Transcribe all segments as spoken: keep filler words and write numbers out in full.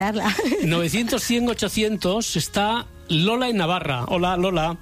novecientos, cien, ochocientos está Lola en Navarra. Hola, Lola.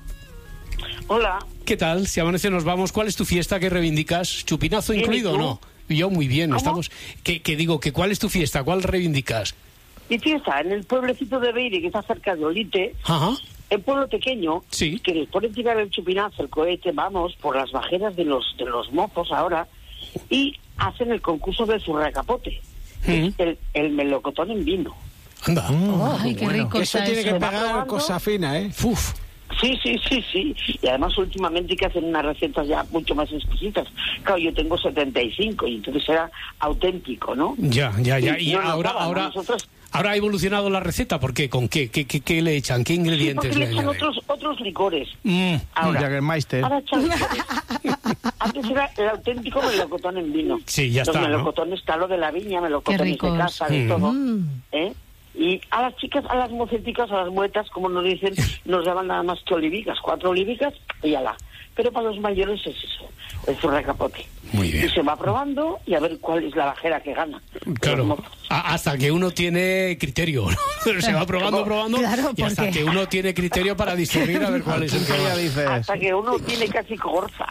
Hola. ¿Qué tal? Si amanece nos vamos. ¿Cuál es tu fiesta que reivindicas? ¿Chupinazo incluido o no? Yo muy bien. ¿Cómo? Estamos. Que, que digo, que ¿cuál es tu fiesta? ¿Cuál reivindicas? Mi fiesta en el pueblecito de Beire, que está cerca de Olite. Ajá. El pueblo pequeño, sí, que les ponen tirar el chupinazo, el cohete, vamos, por las bajeras de los de los mozos ahora, y hacen el concurso del zurracapote, ¿Mm? el, el melocotón en vino. Anda. Oh, ay, qué bueno. rico Eso está tiene eso. que pagar cosa fina, ¿eh? Uf. Sí, sí, sí, sí. Y además últimamente que hacen unas recetas ya mucho más exquisitas. Claro, yo tengo setenta y cinco y entonces era auténtico, ¿no? Ya, ya, ya. Y no, no, ahora, nada, ahora, nosotros... ahora ha evolucionado la receta. ¿Por qué? ¿Con qué? ¿Qué, qué, qué le echan? ¿Qué Sí, ingredientes porque le echan añaden? otros, otros licores. Mm. Ahora, Jägermeister. ahora echan licores. Antes era el auténtico melocotón en vino. Sí, ya Los está, ¿no? melocotones, claro, de la viña, melocotones de ricos. casa, de Mm. todo. Mm. ¿Eh? Y a las chicas, a las moceticas, a las muetas, como nos dicen, nos daban nada más que olivicas, cuatro olivicas y ala. Pero para los mayores es eso, el zurracapote. Muy bien. Y se va probando y a ver cuál es la bajera que gana. Claro, Los mozos. a- hasta que uno tiene criterio, ¿no? Se va probando, probando, Claro, y hasta porque- que uno tiene criterio para discernir a ver cuál es el que Ya va. dices. Hasta que uno tiene casi corza.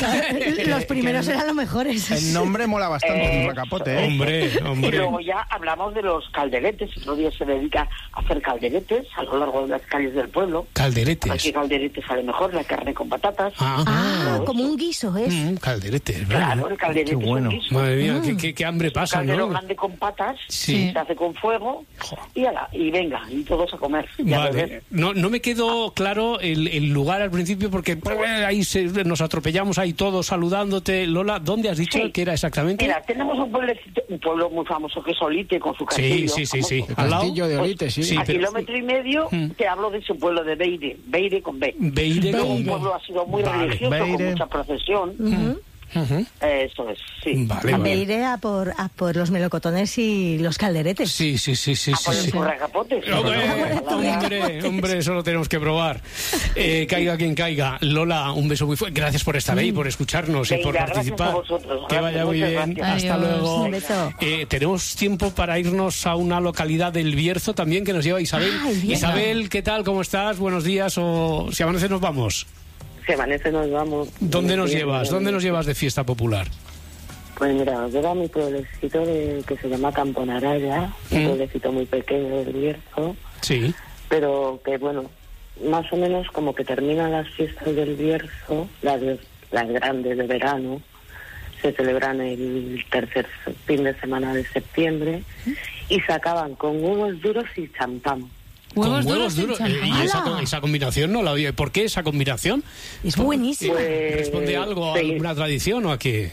Los primeros eran los mejores. El nombre mola bastante, Eh, zurracapote, ¿eh? Hombre, Y hombre. luego ya hablamos de los calderetes. Otro día se dedica a hacer calderetes a lo largo de las calles del pueblo. ¿A Calderetes. qué calderete sale mejor? La carne con patatas. Ah, Ah, como un guiso, ¿es? mm, calderetes, ¿verdad? Claro, el calderete Qué es bueno. un guiso. Madre mía, qué, qué, qué hambre pasa, Caldero ¿no? grande con patas, Sí. se hace con fuego y, ala, y venga, y todos a comer. y a Vale, beber. no, no me quedó claro el, el lugar al principio porque pues, ahí se- nos atropellamos ahí todos saludándote. Lola, ¿dónde has dicho Sí. que era exactamente? Mira, tenemos un pueblecito, un pueblo muy famoso que es Olite, con su Sí, castillo. sí, sí, sí. famoso. ¿Al lado? Castillo de Olite, sí. Sí, A pero- kilómetro y medio Mm. te hablo de ese pueblo de Beire, Beire con B. Beire Luego con un B. pueblo ha sido muy Vale. religioso, Beire. con mucha procesión. Ujú. Ujú. Eh, Eso es, sí. Vale, Me vale. iré a por, a por los melocotones y los calderetes. Sí, sí, sí, sí, A sí, por el sí. zurracapotes. Hombre, hombre, hombre, eso lo tenemos que probar. Eh, caiga quien caiga. Lola, un beso muy fuerte. Gracias por estar ahí, por escucharnos y Venga, por gracias participar. a vosotros. Que vaya Gracias, muy muchas bien. gracias. Hasta Adiós. luego. Un beso. Eh, tenemos tiempo para irnos a una localidad del Bierzo también que nos lleva Isabel. Ah, el Bierzo. Isabel, ¿qué tal? ¿Cómo estás? Buenos días. O si amanece nos vamos. Si amanece nos vamos. ¿Dónde nos Bien, llevas? bien. ¿Dónde nos llevas de fiesta popular? Pues mira, yo era mi pueblecito de, que se llama Camponaraya, un Mm. pueblecito muy pequeño del Bierzo, Sí. pero que bueno, más o menos como que terminan las fiestas del Bierzo, las, de- las grandes de verano, se celebran el tercer fin de semana de septiembre y se acaban con huevos duros y champán. Huevos Con duros y Eh, champán. y esa, ¡Hala! esa combinación no la había. ¿Por qué esa combinación? Es buenísima. Pues, ¿Responde algo a sí. alguna tradición o a qué?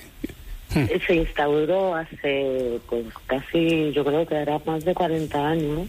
Se instauró hace pues casi, yo creo que era más de cuarenta años.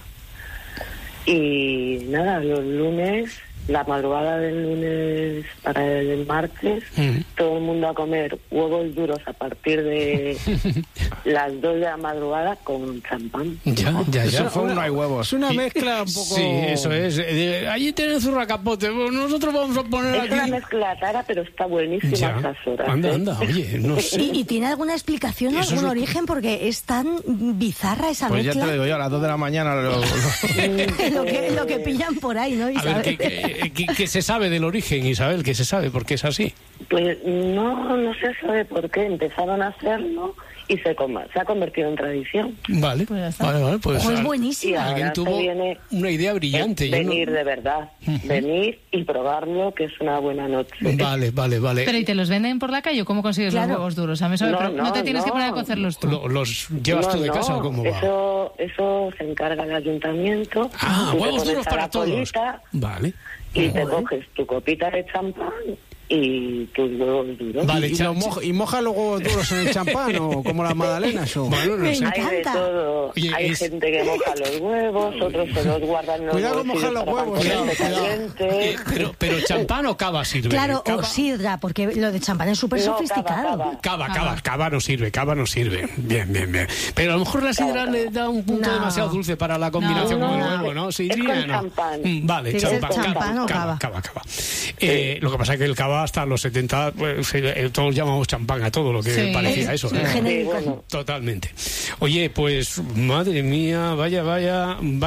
Y nada, los lunes, la madrugada del lunes para el martes, Mm. todo el mundo a comer huevos duros a partir de las dos de la madrugada con champán. Ya, ya, ya. Eso fue un no hay huevos. Es una Y- mezcla un poco... Sí, eso es. Eh, allí tenés zurracapote. Bueno, nosotros vamos a poner Es aquí. una mezcla rara, pero está buenísima a Ya. esas horas. Anda, ¿eh? anda, oye, no sé. ¿Y, y tiene alguna explicación o Eso es algún lo que- origen? Porque es tan bizarra esa Pues ya mezcla. te lo digo yo, a las dos de la mañana lo... lo- lo, que, lo que pillan por ahí, ¿no, A ver, Isabel? ¿qué, qué, qué- qué se sabe del origen, Isabel? ¿Qué se sabe? ¿Por qué es así? Pues no, no se sabe por qué empezaron a hacerlo y se, com- se ha convertido en tradición. Vale, Pues ya está. vale, vale. Pues, Pues al- buenísima. alguien Ahora se tuvo viene- una idea brillante. Es Yo no- venir de verdad, venir y probarlo, que es una buena noche. Vale, vale, vale. Pero ¿y te los venden por la calle o cómo consigues Claro. los huevos duros? A mí eso me No, pre- no, no, te tienes que no. poner a cocerlos tú. Lo- ¿Los llevas No, tú de no, casa o cómo va? Eso, eso se encarga el ayuntamiento. Ah, Tú te huevos pones duros a para la todos. colita Vale. Y te coges tu copita de champán y tus huevos duros. Vale, ¿Y, cha- lo moja, ¿Y moja los huevos duros en el champán o como las magdalenas? O... Bueno, no sé. Me Hay de encanta. todo. Oye, Hay es- gente que moja los huevos, otros se los guardan en los Cuidado con mojar bolsillos los para huevos, mantenerse cuidado, caliente. Eh, pero, pero champán o cava sirve. Claro, Cava, o sidra, porque lo de champán es súper No, cava, sofisticado. cava. Cava, cava, cava no sirve, cava no sirve. Bien, bien, bien. Pero a lo mejor la sidra le da un punto No. demasiado dulce para la combinación No, con el no. huevo, ¿no? Es Sidrina, con no. champán. Mm, Vale, Tiene que ser champán, champán cava, o cava, cava. cava, cava. Eh, lo que pasa es que el cava yo hasta los setenta, pues, eh, todos llamamos champán a todo lo que Sí, parecía eso. sí. ¿eh? Sí, bueno. Totalmente. Oye, pues madre mía, vaya, vaya...